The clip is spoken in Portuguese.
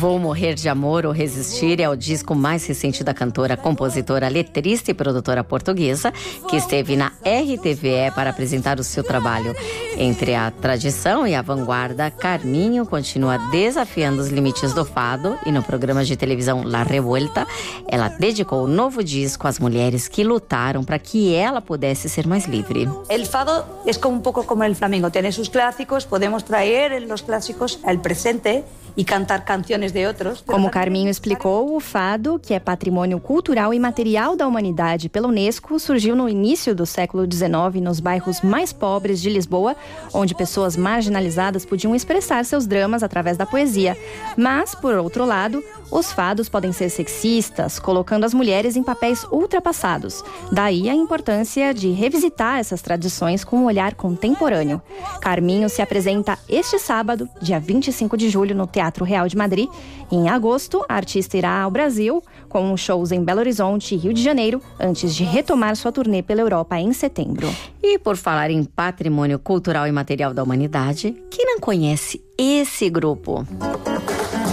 Vou Morrer de Amor ou Resistir é o disco mais recente da cantora, compositora, letrista e produtora portuguesa, que esteve na RTVE para apresentar o seu trabalho. Entre a tradição e a vanguarda, Carminho continua desafiando os limites do fado e no programa de televisão La Revuelta, ela dedicou o novo disco às mulheres que lutaram para que ela pudesse ser mais livre. El fado es como un poco como el flamenco, tiene sus clásicos, podemos traer los clásicos al presente e cantar canções de outros. Como Carminho explicou, o fado, que é patrimônio cultural e material da humanidade pela Unesco, surgiu no início do século XIX nos bairros mais pobres de Lisboa, onde pessoas marginalizadas podiam expressar seus dramas através da poesia. Mas, por outro lado, os fados podem ser sexistas, colocando as mulheres em papéis ultrapassados. Daí a importância de revisitar essas tradições com um olhar contemporâneo. Carminho se apresenta este sábado, dia 25 de julho, no Teatro Real de Madrid. Em agosto, a artista irá ao Brasil, com shows em Belo Horizonte e Rio de Janeiro, antes de retomar sua turnê pela Europa em setembro. E por falar em patrimônio cultural e material da humanidade, quem não conhece esse grupo?